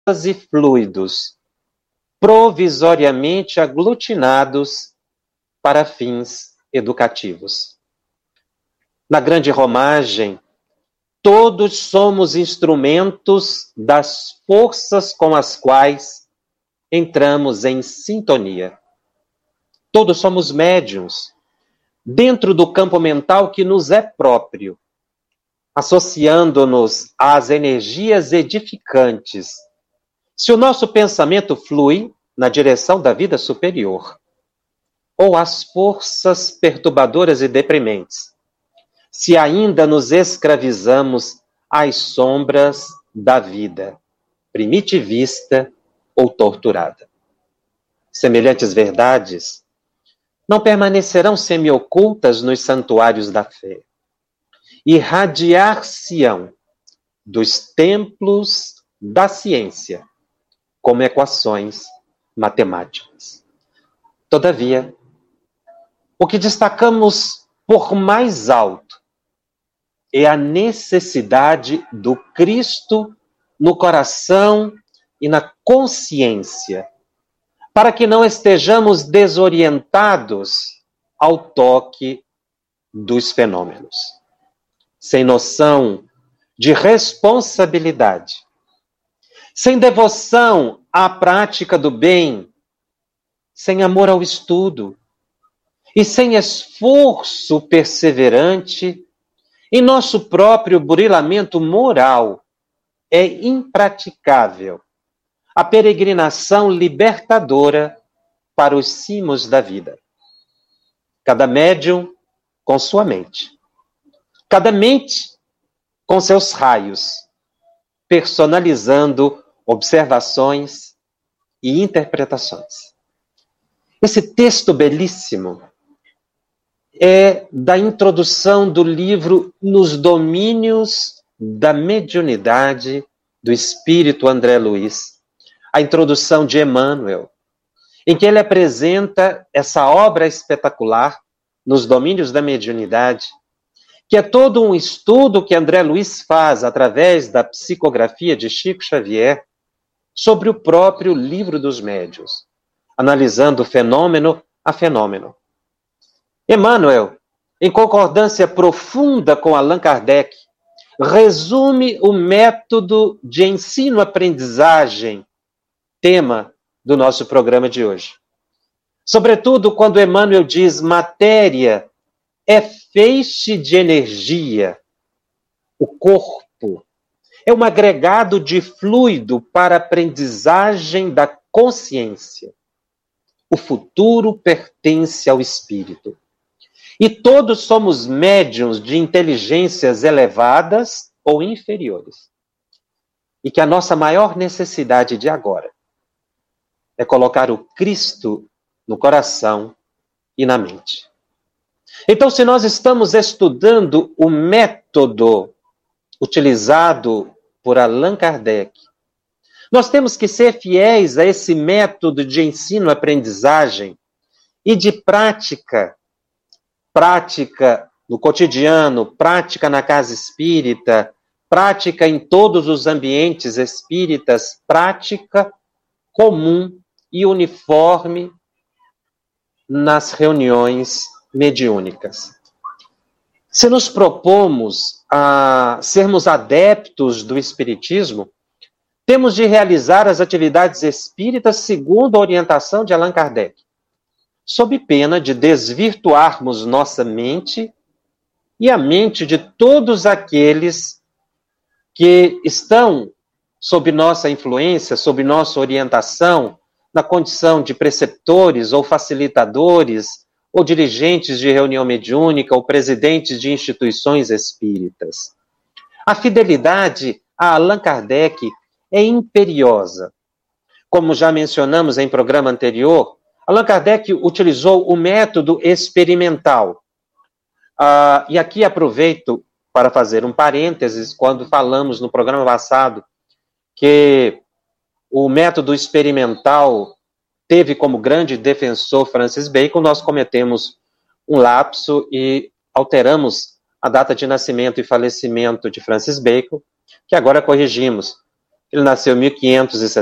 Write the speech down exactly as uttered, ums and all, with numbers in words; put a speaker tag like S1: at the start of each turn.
S1: e fluidos, provisoriamente aglutinados para fins educativos. Na grande romagem, todos somos instrumentos das forças com as quais entramos em sintonia. Todos somos médiuns, dentro do campo mental que nos é próprio, associando-nos às energias edificantes. Se o nosso pensamento flui na direção da vida superior, ou às forças perturbadoras e deprimentes, se ainda nos escravizamos às sombras da vida, primitivista ou torturada. Semelhantes verdades não permanecerão semiocultas nos santuários da fé. Irradiar-se-ão dos templos da ciência como equações matemáticas. Todavia, o que destacamos por mais alto é a necessidade do Cristo no coração e na consciência, para que não estejamos desorientados ao toque dos fenômenos, sem noção de responsabilidade, sem devoção à prática do bem, sem amor ao estudo e sem esforço perseverante, em nosso próprio burilamento moral, é impraticável a peregrinação libertadora para os cimos da vida. Cada médium com sua mente, cada mente com seus raios, personalizando observações e interpretações. Esse texto belíssimo é da introdução do livro Nos Domínios da Mediunidade, do Espírito André Luiz, a introdução de Emmanuel, em que ele apresenta essa obra espetacular, Nos Domínios da Mediunidade, que é todo um estudo que André Luiz faz através da psicografia de Chico Xavier sobre o próprio Livro dos Médiuns, analisando fenômeno a fenômeno. Emmanuel, em concordância profunda com Allan Kardec, resume o método de ensino-aprendizagem, tema do nosso programa de hoje. Sobretudo quando Emmanuel diz matéria é feixe de energia. O corpo é um agregado de fluido para a aprendizagem da consciência. O futuro pertence ao espírito. E todos somos médiuns de inteligências elevadas ou inferiores. E que a nossa maior necessidade de agora é colocar o Cristo no coração e na mente. Então, se nós estamos estudando o método utilizado por Allan Kardec, nós temos que ser fiéis a esse método de ensino-aprendizagem e de prática, prática no cotidiano, prática na casa espírita, prática em todos os ambientes espíritas, prática comum e uniforme nas reuniões mediúnicas. Se nos propomos a sermos adeptos do espiritismo, temos de realizar as atividades espíritas segundo a orientação de Allan Kardec, sob pena de desvirtuarmos nossa mente e a mente de todos aqueles que estão sob nossa influência, sob nossa orientação, na condição de preceptores ou facilitadores, ou dirigentes de reunião mediúnica, ou presidentes de instituições espíritas. A fidelidade a Allan Kardec é imperiosa. Como já mencionamos em programa anterior, Allan Kardec utilizou o método experimental. Ah, e aqui aproveito para fazer um parênteses, quando falamos no programa passado que o método experimental teve como grande defensor Francis Bacon, nós cometemos um lapso e alteramos a data de nascimento e falecimento de Francis Bacon, que agora corrigimos. Ele nasceu em mil quinhentos e